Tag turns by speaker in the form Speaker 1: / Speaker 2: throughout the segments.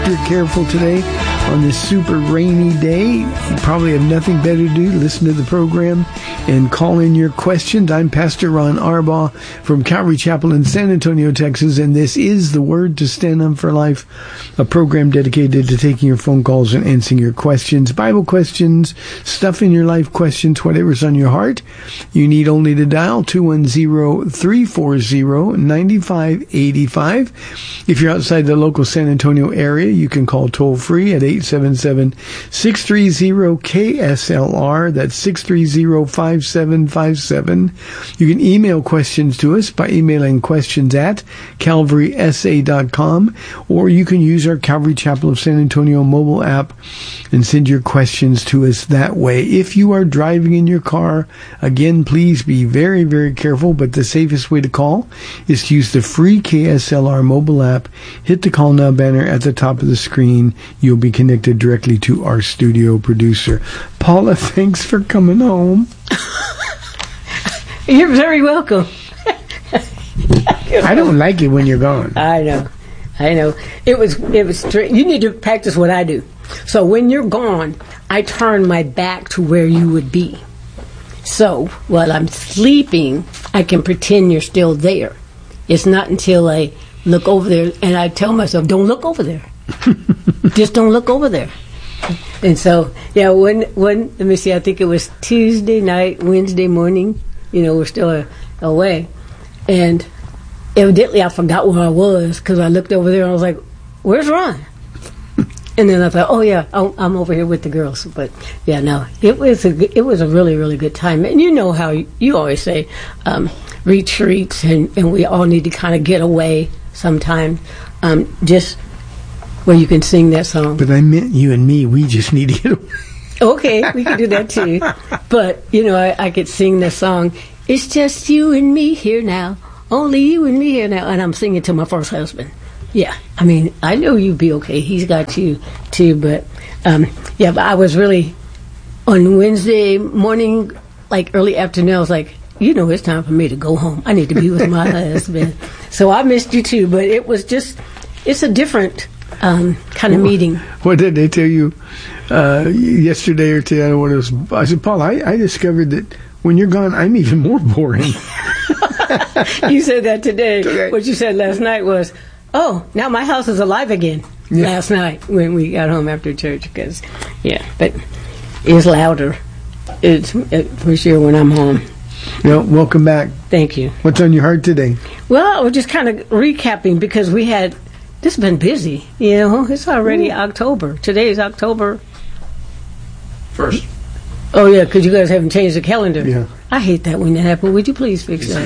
Speaker 1: You're careful today on this super rainy day. You probably have nothing better to do. Listen to the program and call in your questions. I'm Pastor Ron Arbaugh from Calvary Chapel in San Antonio, Texas, and this is The Word to Stand On for Life, a program dedicated to taking your phone calls and answering your questions, Bible questions, stuff in your life questions, whatever's on your heart. You need only to dial 210-340-9585. If you're outside the local San Antonio area, you can call toll-free at 877-630-KSLR. That's 630-5757. You can email questions to us by emailing questions at calvarysa.com, or you can use our Calvary Chapel of San Antonio mobile app and send your questions to us that way. If you are driving in your car, again, please be very, very careful, but the safest way to call is to use the free KSLR mobile app. Hit the Call Now banner at the top of the screen. You'll be connected directly to our studio producer. Paula, thanks for coming home.
Speaker 2: You're very welcome.
Speaker 1: I don't like it when you're gone.
Speaker 2: I know. It was. You need to practice what I do. So when you're gone, I turn my back to where you would be. So while I'm sleeping, I can pretend you're still there. It's not until I look over there and I tell myself, don't look over there. Just don't look over there. And so, yeah, when let me see, I think it was Tuesday night, Wednesday morning, we're still away. And evidently I forgot where I was because I looked over there and I was like, where's Ron? And then I thought, oh yeah, I'm over here with the girls. But yeah, no, it was a really, really good time. And you know how you always say retreats, and we all need to kind of get away sometime, just where you can sing that song.
Speaker 1: But I meant you and me. We just need to get away.
Speaker 2: Okay, we can do that too. But I could sing that song. It's just you and me here now. Only you and me here now. And I'm singing to my first husband. Yeah, I mean, I know you'd be okay. He's got you, too. But, but I was really, on Wednesday morning, like early afternoon, I was like, it's time for me to go home. I need to be with my husband. So I missed you, too. But it was just, it's a different kind of meeting.
Speaker 1: What did they tell you yesterday or today? I said, Paul, I discovered that when you're gone, I'm even more boring.
Speaker 2: You said that today. Okay. What you said last night was, oh, now my house is alive again. Yeah. Last night when we got home after church, but it's louder. It's for sure when I'm home.
Speaker 1: Well, welcome back.
Speaker 2: Thank you.
Speaker 1: What's on your heart today?
Speaker 2: Well, we're just kind of recapping because this has been busy. It's already October. Today is October
Speaker 3: 1st.
Speaker 2: Oh, yeah, because you guys haven't changed the calendar.
Speaker 1: Yeah.
Speaker 2: I hate that when that happens. Would you please fix that?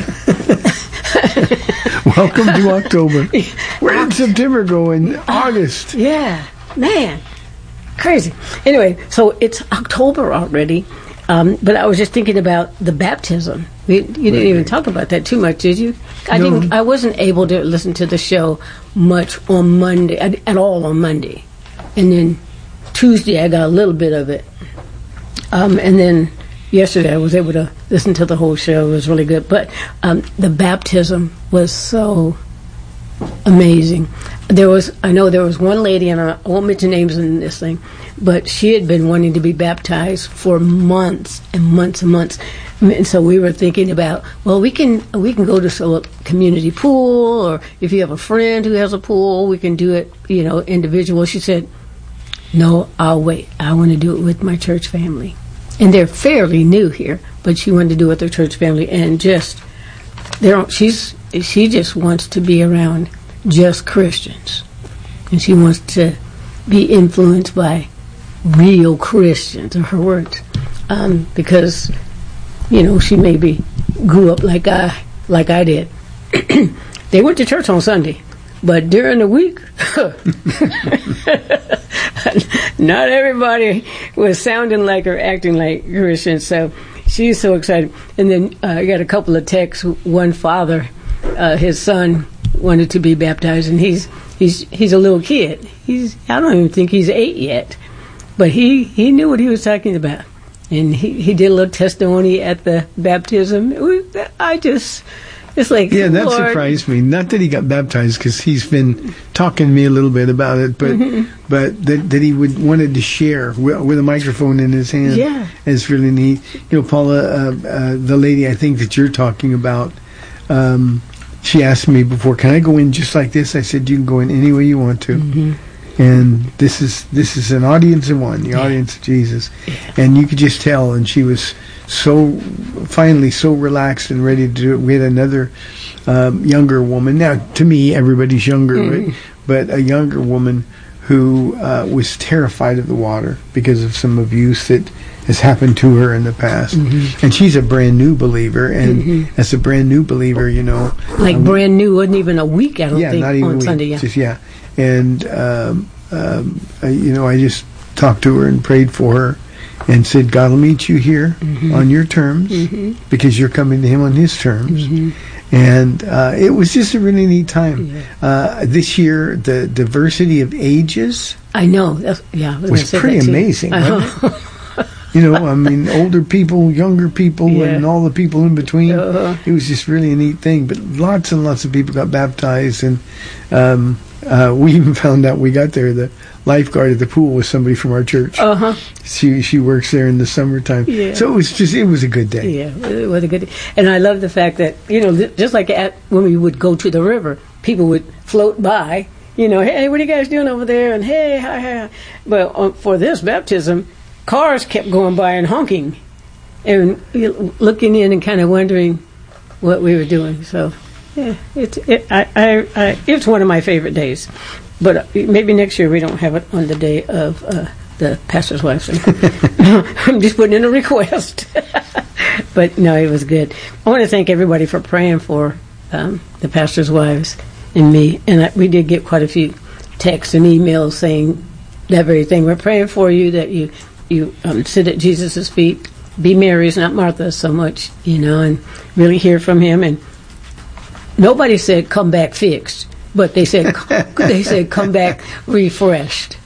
Speaker 1: Welcome to October. Where did September go in August?
Speaker 2: Yeah, man, crazy. Anyway, so it's October already, but I was just thinking about the baptism. You didn't even talk about that too much, did you?
Speaker 1: No.
Speaker 2: I wasn't able to listen to the show much on Monday, at all on Monday. And then Tuesday I got a little bit of it. And then yesterday I was able to listen to the whole show. It was really good. But the baptism was so amazing. I know there was one lady, and I won't mention names in this thing, but she had been wanting to be baptized for months and months and months. And so we were thinking about, well, we can go to a community pool, or if you have a friend who has a pool, we can do it, individual. She said, no, I'll wait. I want to do it with my church family. And they're fairly new here, but she wanted to do it with her church family, and she just wants to be around just Christians, and she wants to be influenced by real Christians, are her words, because she maybe grew up like I did. They went to church on Sunday, but during the week, not everybody was sounding like or acting like Christians. So she's so excited. And then I got a couple of texts. One father, his son wanted to be baptized, and he's a little kid. I don't even think he's 8 yet, but he knew what he was talking about. And he did a little testimony at the baptism. It's like,
Speaker 1: Yeah, that
Speaker 2: Lord.
Speaker 1: surprised me. Not that he got baptized, because he's been talking to me a little bit about it, but that he wanted to share with a microphone in his hand.
Speaker 2: Yeah.
Speaker 1: It's really neat. You know, Paula, the lady I think that you're talking about, she asked me before, can I go in just like this? I said, you can go in any way you want to. And this is an audience of one, the audience of Jesus. And you could just tell, and she was finally so relaxed and ready to do it. We had another younger woman. Now, to me, everybody's younger, right? But a younger woman who was terrified of the water because of some abuse that has happened to her in the past. And she's a brand new believer, and as a brand new believer, you know,
Speaker 2: Like brand new, wasn't even a week, I don't think,
Speaker 1: not even
Speaker 2: on
Speaker 1: a week.
Speaker 2: Sunday. Yeah.
Speaker 1: Just, and you know, I just talked to her and prayed for her and said, God will meet you here on your terms, because you're coming to him on his terms. And it was just a really neat time. This year, the diversity of ages
Speaker 2: I know.
Speaker 1: was pretty amazing, wasn't it? You know, I mean, older people, younger people, and all the people in between. It was just really a neat thing. But lots and lots of people got baptized, and we even found out we got there, the lifeguard at the pool was somebody from our church. She works there in the summertime. So it was a good day.
Speaker 2: Yeah, it was a good day. And I love the fact that, you know, just like when we would go to the river, people would float by, you know, hey, what are you guys doing over there? And hey, hi. But for this baptism, cars kept going by and honking and looking in and kind of wondering what we were doing. So, yeah, it's one of my favorite days. But maybe next year we don't have it on the day of the pastor's wives. I'm just putting in a request. But no, it was good. I want to thank everybody for praying for the pastor's wives and me. And we did get quite a few texts and emails saying that very thing. We're praying for you, that you sit at Jesus' feet, be Mary's, not Martha's so much, you know, and really hear from him. And nobody said come back fixed, but they said come back refreshed.